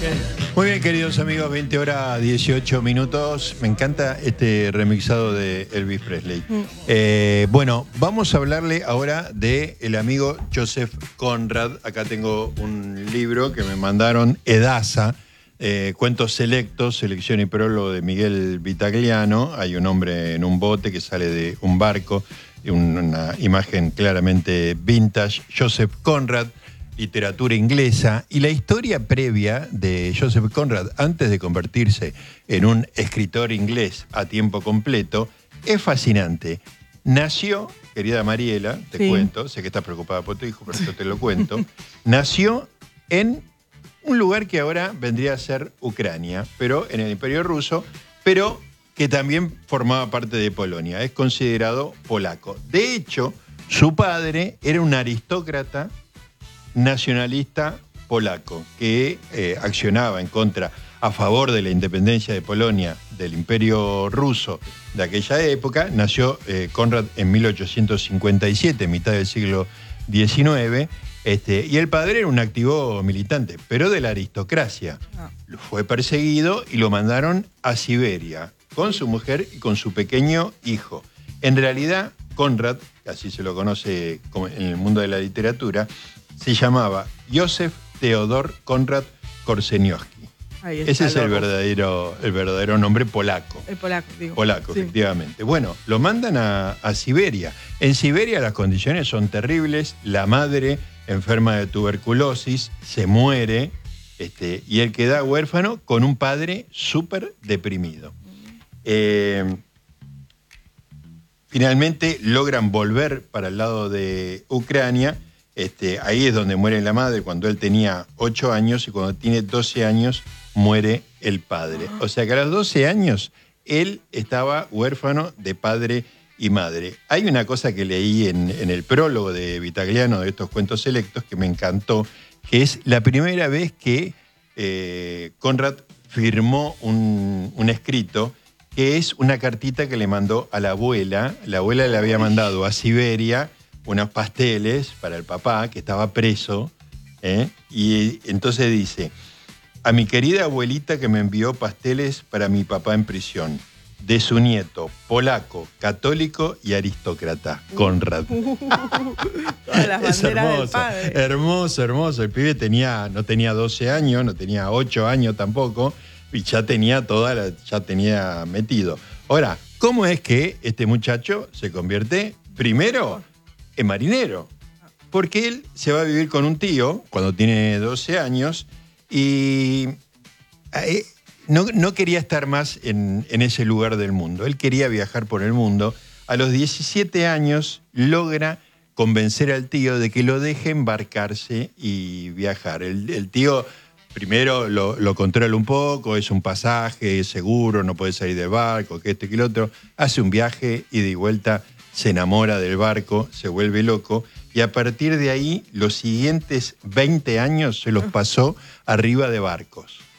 Muy bien, queridos amigos, 20 horas 18 minutos. Me encanta este remixado de Elvis Presley. Bueno, vamos a hablarle ahora del amigo Joseph Conrad. Acá tengo un libro que me mandaron, Edasa, Cuentos Selectos, Selección y Prólogo de Miguel Vitagliano. Hay un hombre en un bote que sale de un barco, una imagen claramente vintage. Joseph Conrad, literatura inglesa, y la historia previa de Joseph Conrad antes de convertirse en un escritor inglés a tiempo completo es fascinante. Nació, querida Mariela, te cuento, sé que estás preocupada por tu hijo, pero esto te lo cuento, nació en un lugar que ahora vendría a ser Ucrania, pero en el Imperio Ruso, pero que también formaba parte de Polonia, es considerado polaco. De hecho, su padre era un aristócrata nacionalista polaco que accionaba a favor de la independencia de Polonia del Imperio Ruso de aquella época. Nació Conrad en 1857, mitad del siglo XIX, y el padre era un activo militante, pero de la aristocracia. Fue perseguido y lo mandaron a Siberia con su mujer y con su pequeño hijo. En realidad, Conrad, así se lo conoce en el mundo de la literatura, se llamaba Józef Teodor Konrad Korzeniowski. Ese es el verdadero nombre polaco. El polaco, digo. Polaco, sí. Efectivamente. Bueno, lo mandan a Siberia. En Siberia las condiciones son terribles. La madre, enferma de tuberculosis, se muere, y él queda huérfano con un padre súper deprimido. Finalmente logran volver para el lado de Ucrania. Ahí es donde muere la madre cuando él tenía 8 años y cuando tiene 12 años muere el padre. O sea que a los 12 años él estaba huérfano de padre y madre. Hay una cosa que leí en el prólogo de Vitagliano de estos cuentos selectos que me encantó, que es la primera vez que Conrad firmó un escrito, que es una cartita que le mandó a la abuela. La abuela le había mandado a Siberia unos pasteles para el papá, que estaba preso, y entonces dice: a mi querida abuelita que me envió pasteles para mi papá en prisión, de su nieto, polaco, católico y aristócrata, Conrad. Todas las banderas del padre. Hermoso, hermoso. El pibe no tenía 12 años, no tenía 8 años tampoco, y ya tenía ya tenía metido. Ahora, ¿cómo es que este muchacho se convierte primero en marinero? Porque él se va a vivir con un tío cuando tiene 12 años y no quería estar más en ese lugar del mundo. Él quería viajar por el mundo. A los 17 años logra convencer al tío de que lo deje embarcarse y viajar. El tío primero lo controla un poco, es un pasaje, es seguro, no puede salir del barco, que el otro. Hace un viaje ida y vuelta, se enamora del barco, se vuelve loco, y a partir de ahí los siguientes 20 años se los pasó arriba de barcos.